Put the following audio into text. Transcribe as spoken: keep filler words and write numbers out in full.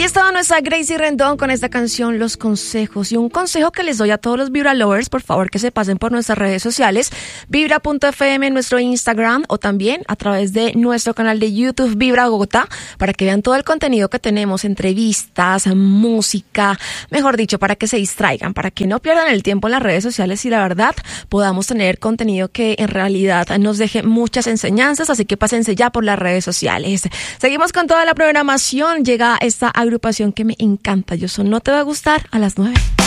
Ahí estaba nuestra Gracie Rendón con esta canción Los Consejos. Y un consejo que les doy a todos los Vibra Lovers, por favor que se pasen por nuestras redes sociales, vibra punto f m en nuestro Instagram o también a través de nuestro canal de YouTube Vibra Bogotá, para que vean todo el contenido que tenemos, entrevistas, música, mejor dicho, para que se distraigan, para que no pierdan el tiempo en las redes sociales y la verdad podamos tener contenido que en realidad nos deje muchas enseñanzas, así que pásense ya por las redes sociales. Seguimos con toda la programación, llega esta agrupación que me encanta, Yo Son No Te Va a Gustar a las nueve.